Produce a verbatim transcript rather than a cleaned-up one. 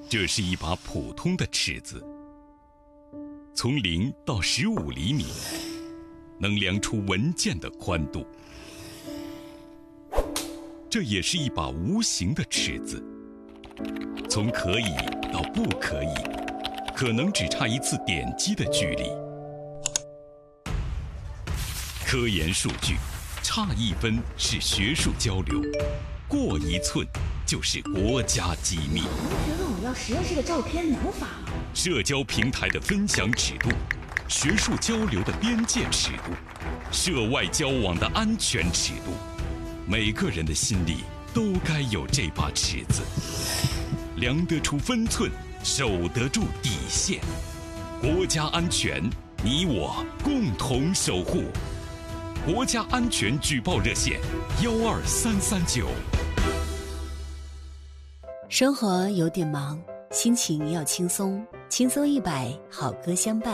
这是一把普通的尺子，从零到十五厘米，能量出文件的宽度。这也是一把无形的尺子，从可以到不可以，可能只差一次点击的距离。科研数据，差一分是学术交流，过一寸就是国家机密。 同学问我要实验室的照片，能发吗？ 社交平台的分享尺度，学术交流的边界尺度，涉外交往的安全尺度，每个人的心里都该有这把尺子，量得出分寸，守得住底线。国家安全，你我共同守护。国家安全举报热线：幺二三三九。 生活有点忙，心情要轻松，轻松一百，好歌相伴。